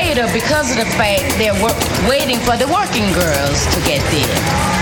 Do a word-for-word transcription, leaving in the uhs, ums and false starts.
theater because of the fact they're wor- waiting for the working girls to get there.